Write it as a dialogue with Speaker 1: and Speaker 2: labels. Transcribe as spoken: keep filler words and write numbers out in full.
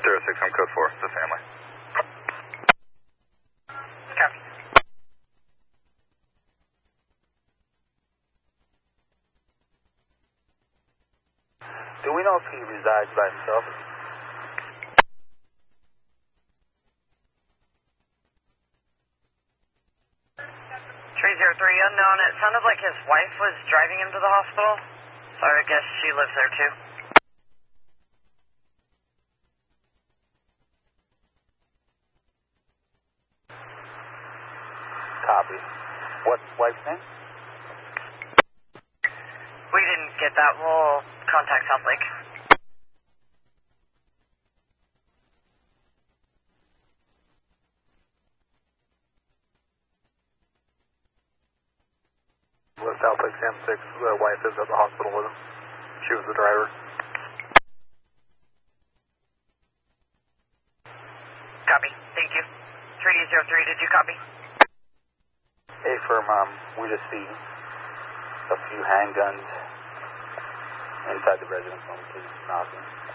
Speaker 1: zero six, I'm code four, the family.
Speaker 2: Copy.
Speaker 3: Do we know if he resides by himself?
Speaker 2: three zero three unknown. It sounded like his wife was driving him to the hospital, so I guess she lives there too.
Speaker 3: Copy. What wife's name?
Speaker 2: We didn't get that. We'll contact South Lake.
Speaker 3: West South Lake Sam six, the wife is at the hospital with him. She was the driver.
Speaker 2: Copy. Thank you. three zero three, did you copy?
Speaker 3: Hey, firm, um, we just see a few handguns inside the residence home, please, knocking.